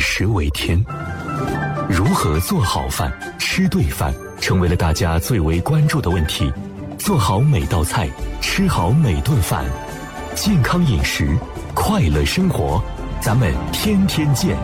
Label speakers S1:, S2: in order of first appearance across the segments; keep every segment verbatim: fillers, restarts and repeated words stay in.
S1: 食为天。如何做好饭、吃对饭，成为了大家最为关注的问题。做好每道菜，吃好每顿饭，健康饮食，快乐生活，咱们天天见。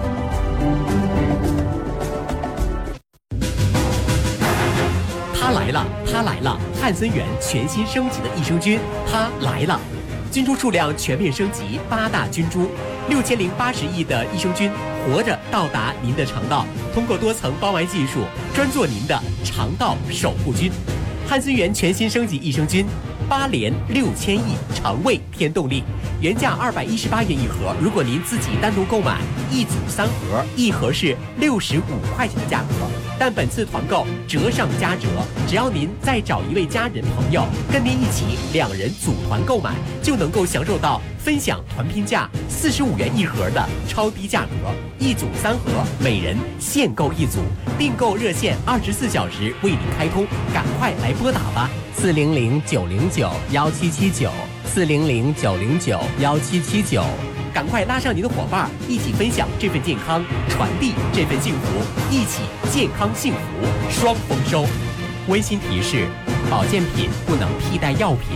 S2: 它来了，它来了！汉森源全新升级的益生菌，它来了！菌株数量全面升级，八大菌株，六千零八十亿的益生菌，活着到达您的肠道，通过多层包埋技术，专做您的肠道守护菌。汉森源全新升级益生菌，八连六千亿，肠胃添动力，原价二百一十八元一盒，如果您自己单独购买，一组三盒，一盒是六十五块钱的价格。但本次团购折上加折，只要您再找一位家人朋友跟您一起，两人组团购买，就能够享受到分享团拼价四十五元一盒的超低价格，一组三盒，每人限购一组。订购热线二十四小时为您开通，赶快来拨打吧，四零零九零九幺七七九，四零零九零九幺七七九。赶快拉上您的伙伴，一起分享这份健康，传递这份幸福，一起健康幸福双丰收。温馨提示：保健品不能替代药品。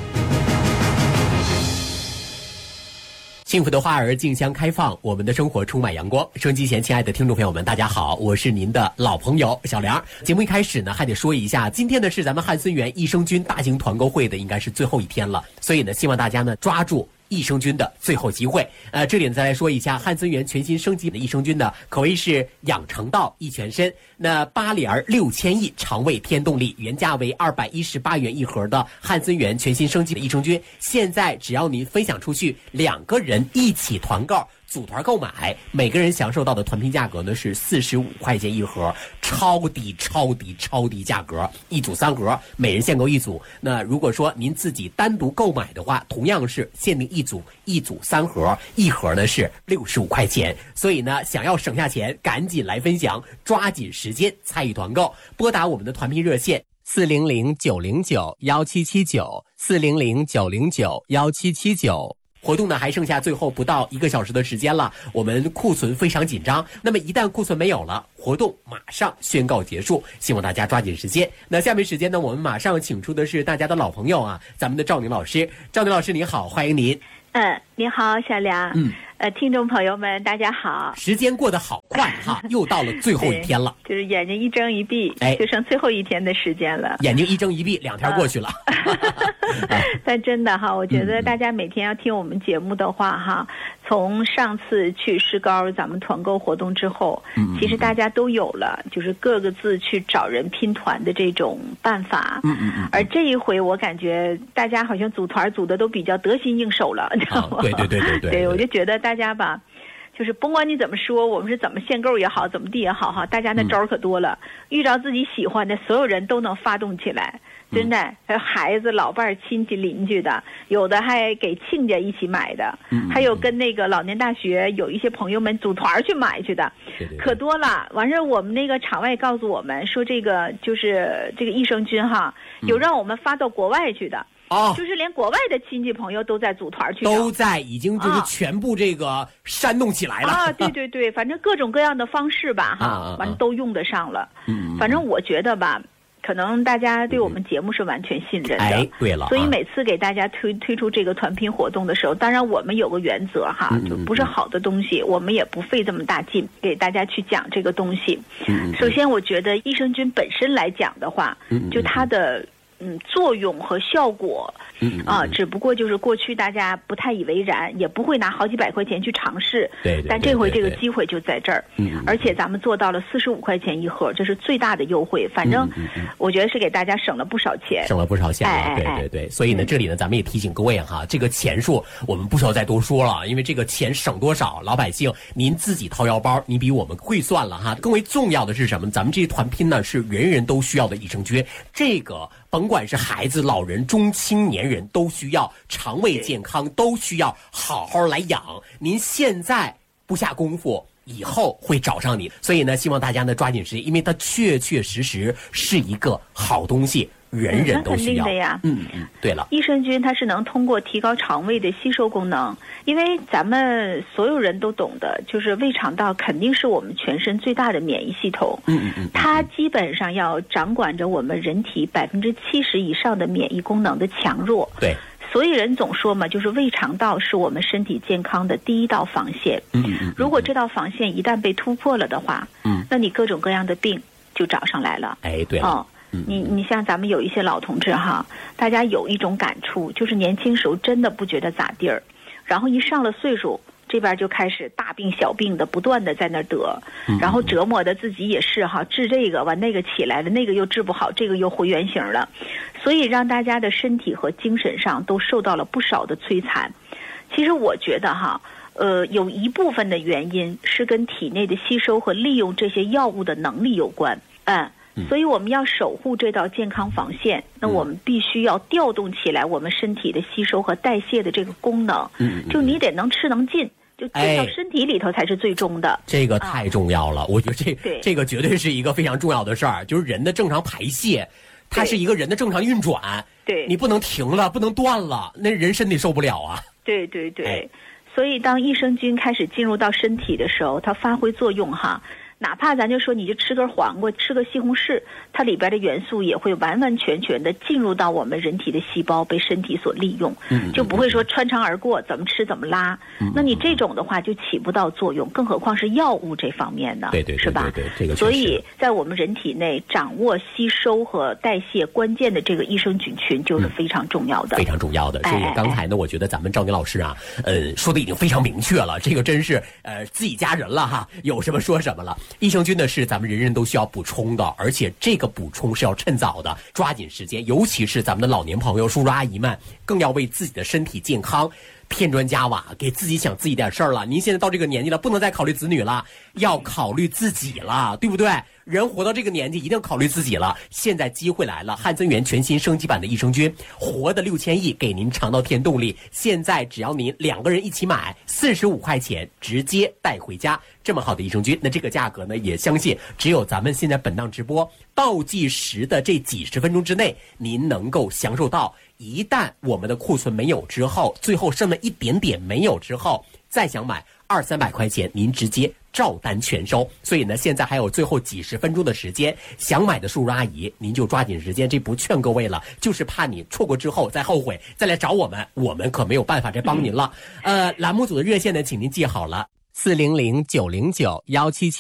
S2: 幸福的花儿竞相开放，我们的生活充满阳光。收音机前亲爱的听众朋友们，大家好，我是您的老朋友小梁。节目一开始呢，还得说一下，今天呢是咱们汉森源益生菌大型团购会的应该是最后一天了，所以呢，希望大家呢抓住益生菌的最后机会。呃，这里呢再来说一下汉森源全新升级的益生菌呢，可谓是养肠道益全身。那八连六千亿，肠胃添动力，原价为二百一十八元一盒的汉森源全新升级的益生菌，现在只要您分享出去，两个人一起团购。组团购买，每个人享受到的团拼价格呢是四十五块钱一盒，超低超低超低价格，一组三盒，每人限购一组。那如果说您自己单独购买的话，同样是限定一组，一组三盒，一盒呢是六十五块钱。所以呢，想要省下钱，赶紧来分享，抓紧时间参与团购，拨打我们的团拼热线四零零九零九幺七七九，四零零九零九幺七七九。活动呢还剩下最后不到一个小时的时间了，我们库存非常紧张，那么一旦库存没有了，活动马上宣告结束，希望大家抓紧时间。那下面时间呢，我们马上请出的是大家的老朋友啊，咱们的赵宁老师。赵宁老师您好，欢迎您。
S3: 嗯，您好，小梁。
S2: 嗯，
S3: 呃，听众朋友们，大家好。
S2: 时间过得好快哈，又到了最后一天了。
S3: 就是眼睛一睁一闭，
S2: 哎，
S3: 就剩最后一天的时间了。
S2: 眼睛一睁一闭，两天过去了。
S3: 呃、但真的哈，我觉得大家每天要听我们节目的话哈，从上次去石膏咱们团购活动之后，嗯、其实大家都有了，就是各个自去找人拼团的这种办法。嗯嗯嗯。而这一回，我感觉大家好像组团组的都比较得心应手了。
S2: 啊、对对对对对，
S3: 对，我就觉得大家吧，就是甭管你怎么说，我们是怎么限购也好，怎么地也好哈，大家那招可多了，嗯、遇着自己喜欢的，所有人都能发动起来，真的，还有孩子、老伴、亲戚、邻居的，有的还给亲家一起买的，嗯、还有跟那个老年大学有一些朋友们组团去买去的，对对对，可多了。完事儿，我们那个场外告诉我们说，这个就是这个益生菌哈，有让我们发到国外去的。哦，就是连国外的亲戚朋友都在组团去，
S2: 都在已经就是全部这个煽动起来了
S3: 啊！对对对，反正各种各样的方式吧，哈，反正都用得上了。嗯，反正我觉得吧，可能大家对我们节目是完全信任的。
S2: 哎，对了，
S3: 所以每次给大家推推出这个团拼活动的时候，当然我们有个原则哈，就不是好的东西，我们也不费这么大劲给大家去讲这个东西。嗯，首先我觉得益生菌本身来讲的话，就它的。嗯，作用和效果，嗯啊，只不过就是过去大家不太以为然，也不会拿好几百块钱去尝试。
S2: 对，
S3: 但这回这个机会就在这儿。嗯，而且咱们做到了四十五块钱一盒，这是最大的优惠。反正我觉得是给大家省了不少钱，
S2: 省了不少钱了。
S3: 哎、
S2: 对对对，所以呢，这里呢，咱们也提醒各位哈，这个钱数我们不需要再多说了，因为这个钱省多少，老百姓您自己掏腰包，你比我们会算了哈。更为重要的是什么？咱们这团拼呢，是人人都需要的益生菌，这个。甭管是孩子、老人、中青年人，都需要肠胃健康，都需要好好来养。您现在不下功夫， 以后会找上你。所以呢，希望大家呢抓紧时间，因为它确确实实是一个好东西。人人都需要。
S3: 嗯、那肯定的呀。
S2: 嗯嗯，对了，
S3: 益生菌它是能通过提高肠胃的吸收功能，因为咱们所有人都懂的，就是胃肠道肯定是我们全身最大的免疫系统。
S2: 嗯嗯嗯，
S3: 它基本上要掌管着我们人体百分之七十以上的免疫功能的强弱。
S2: 对。
S3: 所以人总说嘛，就是胃肠道是我们身体健康的第一道防线。
S2: 嗯嗯嗯，
S3: 如果这道防线一旦被突破了的话，
S2: 嗯，
S3: 那你各种各样的病就找上来了。
S2: 哎，对了。
S3: 哦你你像咱们有一些老同志哈，大家有一种感触，就是年轻时候真的不觉得咋地儿，然后一上了岁数，这边就开始大病小病的不断的在那得，然后折磨的自己也是哈，治这个完那个起来了，那个又治不好，这个又回原形了，所以让大家的身体和精神上都受到了不少的摧残。其实我觉得哈，呃，有一部分的原因是跟体内的吸收和利用这些药物的能力有关，嗯。所以我们要守护这道健康防线，那我们必须要调动起来我们身体的吸收和代谢的这个功能。嗯，就你得能吃能进，就进到身体里头才是最终的。
S2: 哎、这个太重要了，啊、我觉得这这个绝对是一个非常重要的事儿，就是人的正常排泄，它是一个人的正常运转。
S3: 对，
S2: 你不能停了，不能断了，那人身体受不了啊。
S3: 对对对，
S2: 哎、
S3: 所以当益生菌开始进入到身体的时候，它发挥作用哈。哪怕咱就说你就吃根黄瓜，吃个西红柿，它里边的元素也会完完全全的进入到我们人体的细胞，被身体所利用，就不会说穿肠而过，怎么吃怎么拉。那你这种的话就起不到作用，更何况是药物这方面呢？
S2: 对对对，
S3: 是吧？
S2: 对对，这个
S3: 所以在我们人体内掌握吸收和代谢关键的这个益生菌群就是非常重要的，
S2: 非常重要的。所以刚才呢，我觉得咱们赵宁老师啊，呃，说的已经非常明确了，这个真是呃自己家人了哈，有什么说什么了。益生菌呢是咱们人人都需要补充的，而且这个补充是要趁早的，抓紧时间，尤其是咱们的老年朋友、叔叔阿姨们，更要为自己的身体健康添砖加瓦，给自己想自己点事儿了。您现在到这个年纪了，不能再考虑子女了，要考虑自己了，对不对？人活到这个年纪一定要考虑自己了。现在机会来了，汉森源全新升级版的益生菌，活的六千亿，给您肠道添动力。现在只要您两个人一起买，四十五块钱直接带回家。这么好的益生菌，那这个价格呢，也相信只有咱们现在本档直播倒计时的这几十分钟之内，您能够享受到。一旦我们的库存没有之后，最后剩了一点点没有之后，再想买二三百块钱，您直接照单全收。所以呢，现在还有最后几十分钟的时间，想买的叔叔阿姨，您就抓紧时间。这不劝各位了，就是怕你错过之后再后悔，再来找我们，我们可没有办法再帮您了。呃，栏目组的热线呢，请您记好了，四零零九零九幺七七。